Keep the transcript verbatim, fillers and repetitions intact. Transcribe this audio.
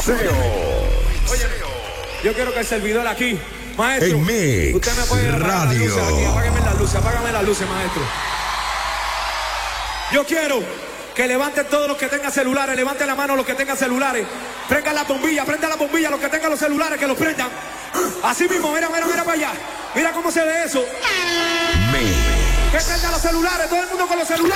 Salseo. Oye, yo quiero que el servidor aquí, maestro, En Mix usted me puede apagar las Radio. luces aquí, apágame las luces, apágame las luces, maestro. Yo quiero que levanten todos los que tengan celulares, levanten la mano los que tengan celulares, prendan la bombilla, prendan la bombilla, los que tengan los celulares, que los prendan. Así mismo, mira, mira, mira para allá. Mira cómo se ve eso. Mix. Que prendan los celulares, todo el mundo con los celulares.